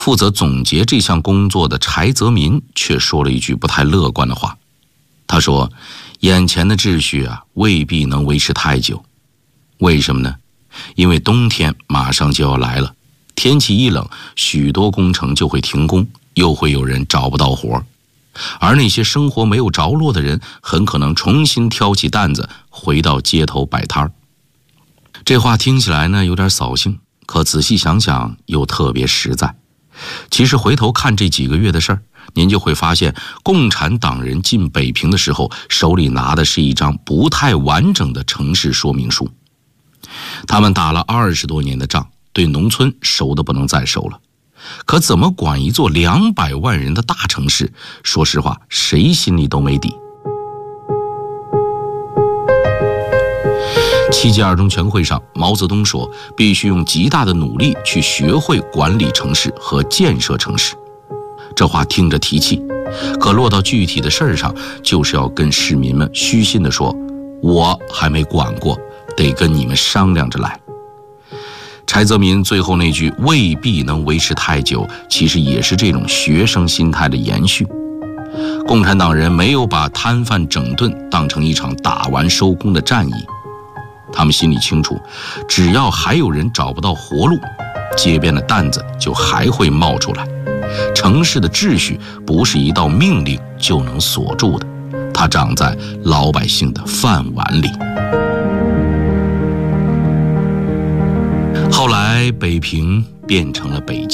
负责总结这项工作的柴泽民却说了一句不太乐观的话。他说，眼前的秩序未必能维持太久。为什么呢？因为冬天马上就要来了，天气一冷，许多工程就会停工，又会有人找不到活，而那些生活没有着落的人很可能重新挑起担子回到街头摆摊儿。这话听起来呢有点扫兴，可仔细想想又特别实在。其实回头看这几个月的事儿，您就会发现，共产党人进北平的时候手里拿的是一张不太完整的城市说明书。他们打了20多年的仗，对农村熟得不能再熟了，可怎么管一座200万人的大城市，说实话谁心里都没底。7届2中全会上，毛泽东说必须用极大的努力去学会管理城市和建设城市。这话听着提气，可落到具体的事儿上，就是要跟市民们虚心地说，我还没管过，得跟你们商量着来。柴泽民最后那句未必能维持太久，其实也是这种学生心态的延续。共产党人没有把摊贩整顿当成一场打完收工的战役，他们心里清楚，只要还有人找不到活路，街边的担子就还会冒出来。城市的秩序不是一道命令就能锁住的，它长在老百姓的饭碗里。后来北平变成了北京。